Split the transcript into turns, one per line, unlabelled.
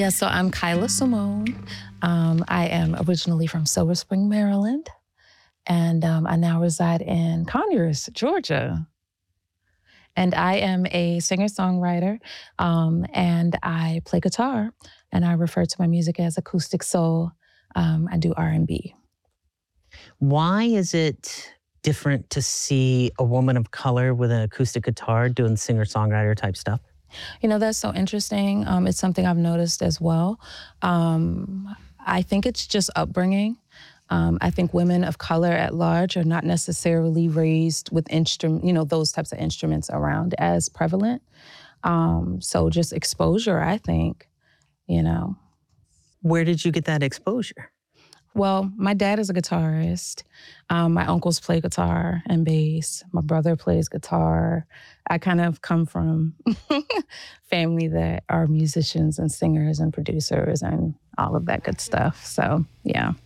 Yeah, so I'm Kyla Simone. I am originally from Silver Spring, Maryland, and I now reside in Conyers, Georgia. And I am a singer-songwriter, and I play guitar, and I refer to my music as acoustic soul. I do R&B.
Why is it different to see a woman of color with an acoustic guitar doing singer-songwriter type stuff?
You know, that's so interesting. It's something I've noticed as well. I think it's just upbringing. I think women of color at large are not necessarily raised with those types of instruments around as prevalent. So just exposure, I think, you know.
Where did you get that exposure?
Well, my dad is a guitarist. My uncles play guitar and bass. My brother plays guitar. I kind of come from family that are musicians and singers and producers and all of that good stuff. So, yeah.